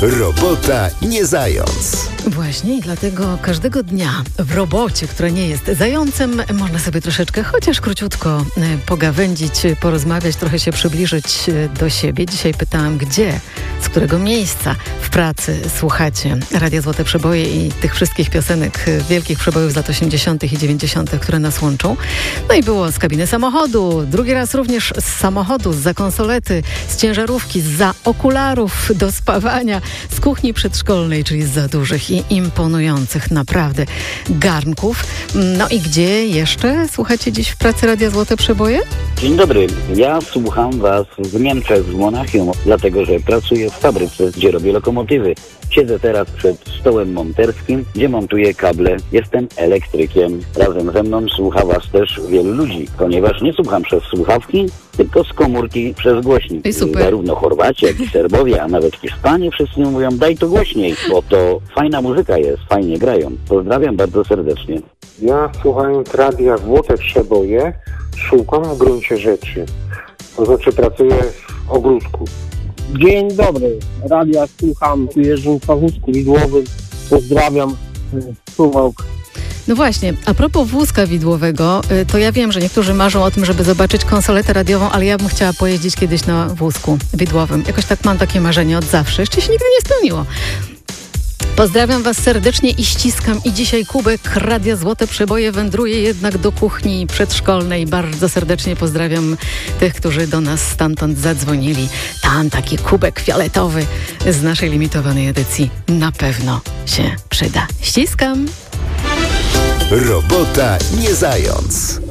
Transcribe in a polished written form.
Robota nie zając. Właśnie i dlatego każdego dnia w robocie, która nie jest zającem, można sobie troszeczkę, chociaż króciutko pogawędzić, porozmawiać, trochę się przybliżyć do siebie. Dzisiaj pytałam, gdzie, z którego miejsca w pracy słuchacie Radia Złote Przeboje i tych wszystkich piosenek, wielkich przebojów z lat 80. i 90., które nas łączą. No i było z kabiny samochodu, drugi raz również z samochodu, zza konsolety, z ciężarówki, zza okularów do spawania, z kuchni przedszkolnej, czyli zza dużych i imponujących naprawdę garnków. No i gdzie jeszcze słuchacie dziś w pracy Radia Złote Przeboje? Dzień dobry, ja słucham Was w Niemczech, w Monachium, dlatego że pracuję w fabryce, gdzie robię lokomotywy. Siedzę teraz przed stołem monterskim, gdzie montuję kable. Jestem elektrykiem. Razem ze mną słucha Was też wielu ludzi, ponieważ nie słucham przez słuchawki, tylko z komórki przez głośnik. I super. Zarówno Chorwaci, jak i Serbowie, a nawet Hiszpanie wszyscy mówią, daj to głośniej, bo to fajna muzyka jest, fajnie grają. Pozdrawiam bardzo serdecznie. Ja, słuchając Radia Złote Przeboje, szukam w gruncie rzeczy. To znaczy pracuję w ogródku. Dzień dobry, radia słucham, tu jeżdżę w wózku widłowym, pozdrawiam, Suwałk. No właśnie, a propos wózka widłowego, to ja wiem, że niektórzy marzą o tym, żeby zobaczyć konsoletę radiową, ale ja bym chciała pojeździć kiedyś na wózku widłowym. Jakoś tak mam takie marzenie od zawsze. Jeszcze się nigdy nie spełniło. Pozdrawiam Was serdecznie i ściskam. I dzisiaj kubek Radia Złote Przeboje wędruje jednak do kuchni przedszkolnej. Bardzo serdecznie pozdrawiam tych, którzy do nas stamtąd zadzwonili. Tam taki kubek fioletowy z naszej limitowanej edycji na pewno się przyda. Ściskam. Robota nie zając.